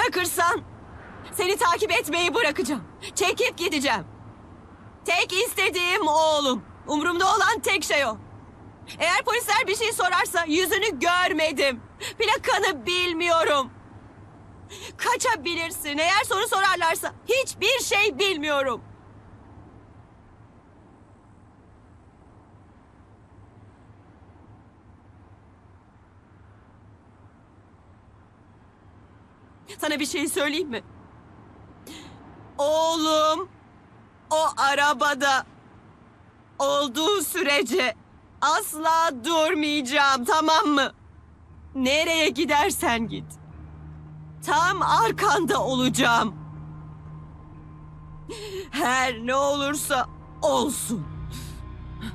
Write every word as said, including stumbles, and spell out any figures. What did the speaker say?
bırakırsan seni takip etmeyi bırakacağım. Çekip gideceğim. Tek istediğim oğlum. Umurumda olan tek şey o. Eğer polisler bir şey sorarsa yüzünü görmedim. Plakanı bilmiyorum. Kaçabilirsin. Eğer soru sorarlarsa hiçbir şey bilmiyorum. Sana bir şey söyleyeyim mi? Oğlum o arabada olduğu sürece asla durmayacağım, tamam mı? Nereye gidersen git. Tam arkanda olacağım. Her ne olursa olsun.